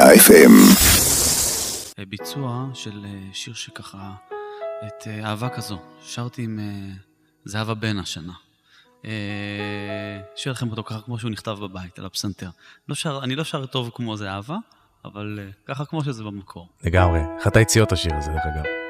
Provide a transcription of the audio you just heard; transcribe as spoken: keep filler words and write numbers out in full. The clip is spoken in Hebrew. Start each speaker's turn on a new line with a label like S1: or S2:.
S1: מאה אף אם.
S2: ביצוע של שיר שככה, את אהבה כזו, שרתי עם זהבה בן השנה. שיר לכם אותו ככה כמו שהוא נכתב בבית, על הפסנתר. לא שר, אני לא שר טוב כמו זהבה, אבל ככה כמו שזה במקור.
S3: לגמרי. אחת היציאות השיר הזה, דרך אגב.